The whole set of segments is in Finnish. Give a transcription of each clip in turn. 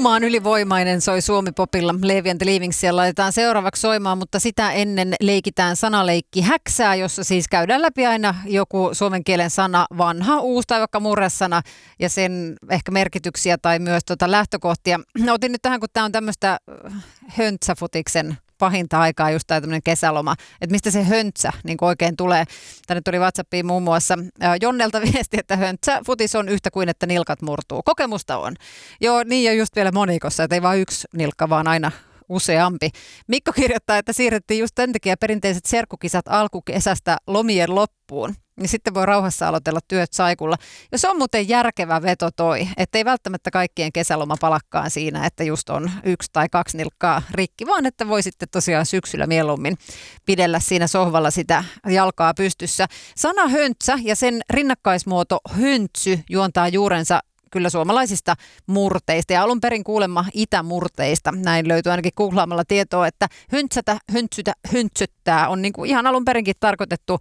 Kuuma on ylivoimainen, soi Suomi-popilla. Leevi and the Leavingsia laitetaan seuraavaksi soimaan, mutta sitä ennen leikitään sanaleikki häksää, jossa siis käydään läpi aina joku suomen kielen sana, vanha, uusi tai vaikka murresana ja sen ehkä merkityksiä tai myös lähtökohtia. Otin nyt tähän, kun tämä on tämmöistä höntsäfutiksen pahinta aikaa, just tämä tämmöinen kesäloma, että mistä se höntsä niin oikein tulee. Tänne tuli WhatsAppiin muun muassa Jonnelta viesti, että höntsäfutis on yhtä kuin, että nilkat murtuu. Kokemusta on. Joo, niin ja just vielä monikossa, että ei vaan yksi nilkka, vaan aina useampi. Mikko kirjoittaa, että siirrettiin just tämän takia perinteiset serkkukisat alkukesästä lomien loppuun. Niin sitten voi rauhassa aloitella työt saikulla. Ja se on muuten järkevä veto toi, että ei välttämättä kaikkien kesäloma palakkaan siinä, että just on 1 tai 2 nilkkaa rikki, vaan että voi sitten tosiaan syksyllä mieluummin pidellä siinä sohvalla sitä jalkaa pystyssä. Sana höntsä ja sen rinnakkaismuoto höntsy juontaa juurensa kyllä suomalaisista murteista ja alun perin kuulemma itämurteista. Näin löytyy ainakin googlaamalla tietoa, että höntsätä, höntsytä, höntsöttää on niin kuin ihan alun perinkin tarkoitettu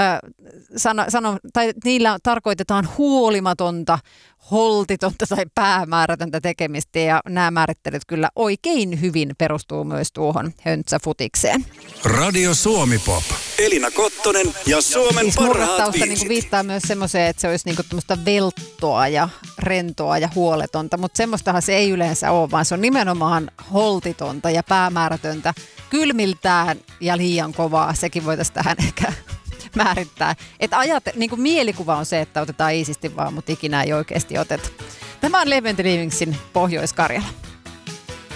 tai niillä tarkoitetaan huolimatonta, holtitonta tai päämäärätöntä tekemistä ja nämä määrittelyt kyllä oikein hyvin perustuu myös tuohon höntsäfutikseen. Radio Suomi Pop. Elina Kottonen ja Suomen siis parhaat niin viittaa myös semmoiseen, että se olisi niin tämmöistä velttoa ja rentoa ja huoletonta, mutta semmoistahan se ei yleensä ole, vaan se on nimenomaan holtitonta ja päämäärätöntä, kylmiltään ja liian kovaa. Sekin voitaisiin tähän ehkä määrittää. Että niin kuin mielikuva on se, että otetaan iisisti vaan, mutta ikinä ei oikeasti oteta. Tämä on Leevi and the Leavingsin Pohjois-Karjala.